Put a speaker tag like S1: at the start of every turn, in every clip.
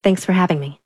S1: Thanks for having me.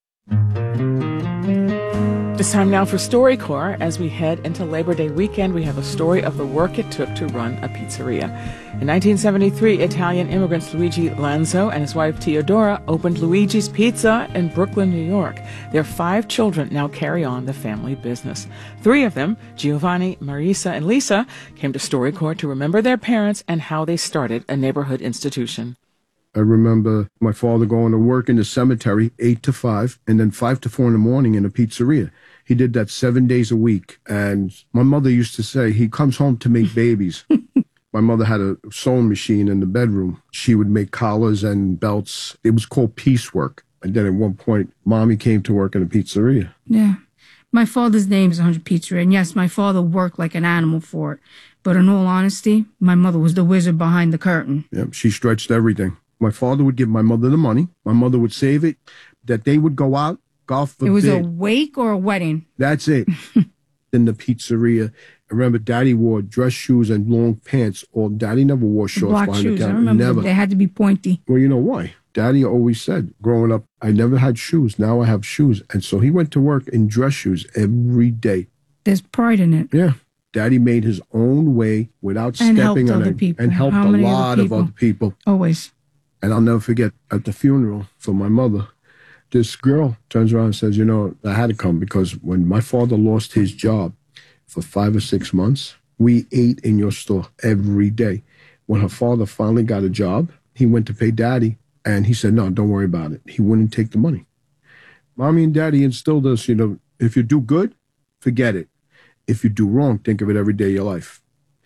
S2: It's time now for StoryCorps. As we head into Labor Day weekend, we have a story of the work it took to run a pizzeria. In 1973, Italian immigrants Luigi Lanzo and his wife Teodora opened Luigi's Pizza in Brooklyn, New York. Their 5 children now carry on the family business. 3 of them, Giovanni, Marisa, and Lisa, came to StoryCorps to remember their parents and how they started a neighborhood institution.
S3: I remember my father going to work in the cemetery 8 to 5 and then 5 to 4 in the morning in a pizzeria. He did that 7 days a week. And my mother used to say, he comes home to make babies. My mother had a sewing machine in the bedroom. She would make collars and belts. It was called piecework. And then at one point, Mommy came to work in a pizzeria.
S4: Yeah. My father's name is 100 Pizzeria. And yes, my father worked like an animal for it. But in all honesty, my mother was the wizard behind the curtain.
S3: Yeah, she stretched everything. My father would give my mother the money. My mother would save it. That they would go out, golf forbid.
S4: It was a wake or a wedding.
S3: That's it. In the pizzeria, I remember Daddy wore dress shoes and long pants. Or Daddy never wore shorts
S4: Black
S3: behind
S4: shoes.
S3: the counter.
S4: I remember
S3: Never.
S4: they had to be pointy.
S3: Well, you know why? Daddy always said, growing up, I never had shoes. Now I have shoes. And so he went to work in dress shoes every day.
S4: There's pride in it.
S3: Yeah. Daddy made his own way without
S4: And
S3: stepping
S4: helped
S3: on
S4: other
S3: it.
S4: people.
S3: And helped
S4: How
S3: a
S4: many
S3: lot
S4: other
S3: of other people.
S4: Always.
S3: And I'll never forget, at the funeral for my mother, this girl turns around and says, you know, I had to come because when my father lost his job for 5 or 6 months, we ate in your store every day. When her father finally got a job, he went to pay Daddy, and he said, no, don't worry about it. He wouldn't take the money. Mommy and Daddy instilled us, you know, if you do good, forget it. If you do wrong, think of it every day of your life.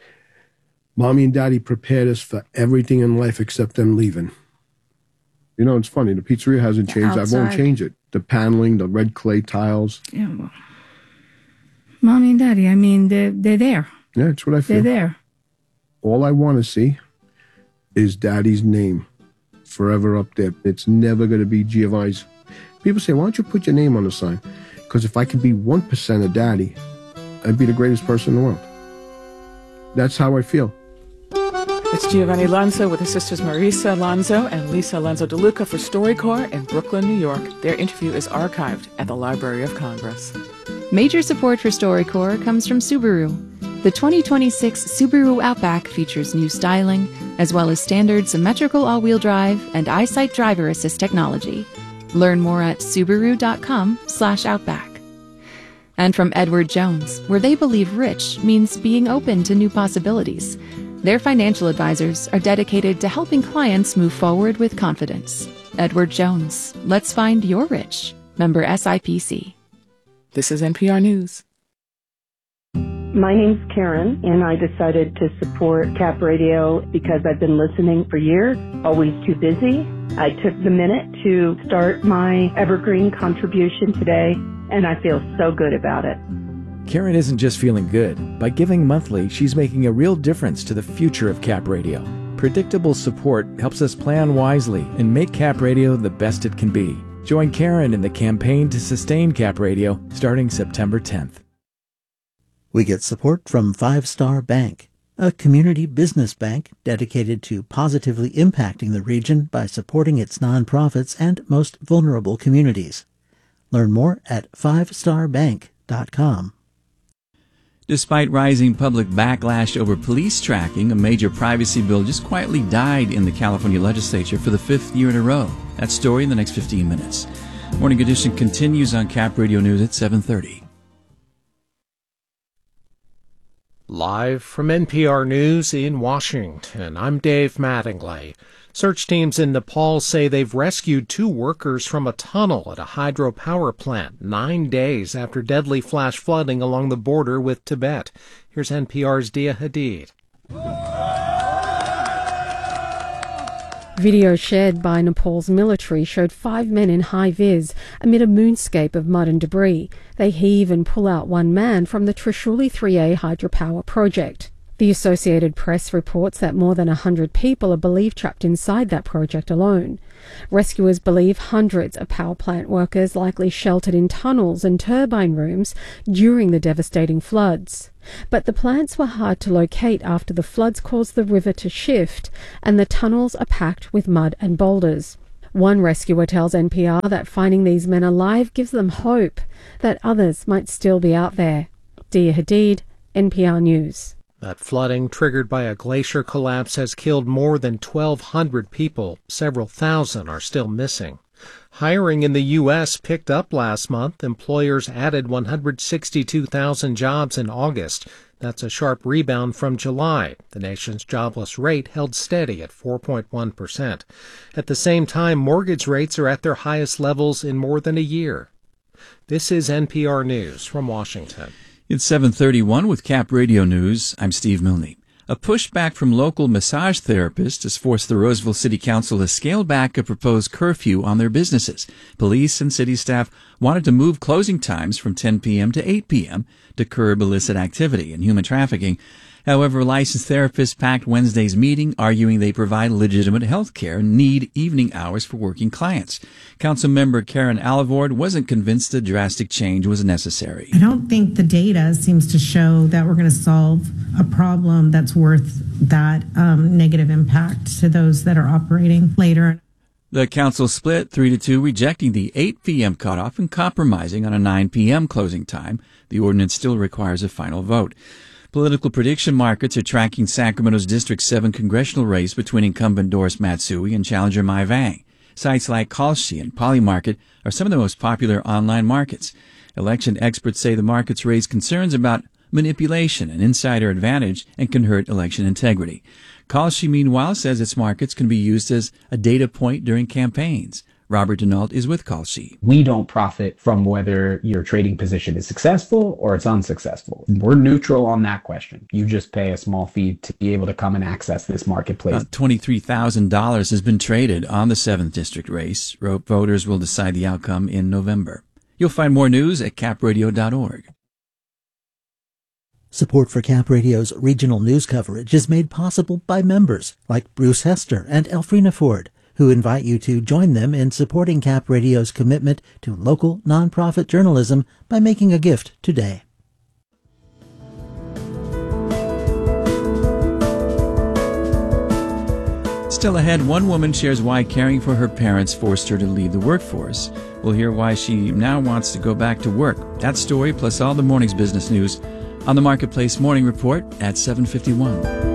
S3: Mommy and Daddy prepared us for everything in life except them leaving. You know, it's funny. The pizzeria hasn't changed.
S4: Outside.
S3: I won't change it. The paneling, the red clay tiles.
S4: Yeah, well. Mommy and Daddy, I mean, they're there.
S3: Yeah, that's what I feel.
S4: They're there.
S3: All I want to see is Daddy's name forever up there. It's never going to be Giovanni's. People say, why don't you put your name on the sign? Because if I could be 1% of Daddy, I'd be the greatest person in the world. That's how I feel.
S2: It's Giovanni Lanzo with his sisters Marisa Lanzo and Lisa Lanzo DeLuca for StoryCorps in Brooklyn, New York. Their interview is archived at the Library of Congress.
S5: Major support for StoryCorps comes from Subaru. The 2026 Subaru Outback features new styling, as well as standard symmetrical all-wheel drive and EyeSight driver assist technology. Learn more at subaru.com/outback. And from Edward Jones, where they believe rich means being open to new possibilities. Their financial advisors are dedicated to helping clients move forward with confidence. Edward Jones, let's find your rich. Member SIPC.
S2: This is NPR News.
S6: My name's Karen, and I decided to support Cap Radio because I've been listening for years, always too busy. I took the minute to start my evergreen contribution today, and I feel so good about it.
S7: Karen isn't just feeling good. By giving monthly, she's making a real difference to the future of Cap Radio. Predictable support helps us plan wisely and make Cap Radio the best it can be. Join Karen in the campaign to sustain Cap Radio starting September 10th.
S8: We get support from 5 Star Bank, a community business bank dedicated to positively impacting the region by supporting its nonprofits and most vulnerable communities. Learn more at 5starbank.com.
S9: Despite rising public backlash over police tracking, a major privacy bill just quietly died in the California legislature for the 5th year in a row. That story in the next 15 minutes. Morning Edition continues on Cap Radio News at 7:30.
S10: Live from NPR News in Washington, I'm Dave Mattingly. Search teams in Nepal say they've rescued 2 workers from a tunnel at a hydropower plant 9 days after deadly flash flooding along the border with Tibet. Here's NPR's Dia Hadid.
S11: Video shared by Nepal's military showed 5 men in high-vis amid a moonscape of mud and debris. They heave and pull out 1 man from the Trishuli 3A hydropower project. The Associated Press reports that more than 100 people are believed trapped inside that project alone. Rescuers believe hundreds of power plant workers likely sheltered in tunnels and turbine rooms during the devastating floods. But the plants were hard to locate after the floods caused the river to shift, and the tunnels are packed with mud and boulders. One rescuer tells NPR that finding these men alive gives them hope that others might still be out there. Dia Hadid, NPR News.
S10: That flooding, triggered by a glacier collapse, has killed more than 1,200 people. Several thousand are still missing. Hiring in the U.S. picked up last month. Employers added 162,000 jobs in August. That's a sharp rebound from July. The nation's jobless rate held steady at 4.1%. At the same time, mortgage rates are at their highest levels in more than a year. This is NPR News from Washington.
S9: It's 7:31 with Cap Radio News. I'm Steve Milne. A pushback from local massage therapists has forced the Roseville City Council to scale back a proposed curfew on their businesses. Police and city staff wanted to move closing times from 10 p.m. to 8 p.m. to curb illicit activity and human trafficking. However, licensed therapists packed Wednesday's meeting, arguing they provide legitimate health care and need evening hours for working clients. Councilmember Karen Alvord wasn't convinced a drastic change was necessary.
S1: I don't think the data seems to show that we're going to solve a problem that's worth that negative impact to those that are operating later.
S9: The council split 3-2, rejecting the 8 p.m. cutoff and compromising on a 9 p.m. closing time. The ordinance still requires a final vote. Political prediction markets are tracking Sacramento's District 7 congressional race between incumbent Doris Matsui and challenger Mai Vang. Sites like Kalshi and Polymarket are some of the most popular online markets. Election experts say the markets raise concerns about manipulation and insider advantage and can hurt election integrity. Kalshi, meanwhile, says its markets can be used as a data point during campaigns. Robert Denault is with Kalshi.
S12: We don't profit from whether your trading position is successful or it's unsuccessful. We're neutral on that question. You just pay a small fee to be able to come and access this marketplace.
S9: About $23,000 has been traded on the 7th District race. Voters will decide the outcome in November. You'll find more news at capradio.org.
S8: Support for Cap Radio's regional news coverage is made possible by members like Bruce Hester and Elfrina Ford, who invite you to join them in supporting Cap Radio's commitment to local nonprofit journalism by making a gift today.
S9: Still ahead, one woman shares why caring for her parents forced her to leave the workforce. We'll hear why she now wants to go back to work. That story, plus all the morning's business news on the Marketplace Morning Report at 7:51.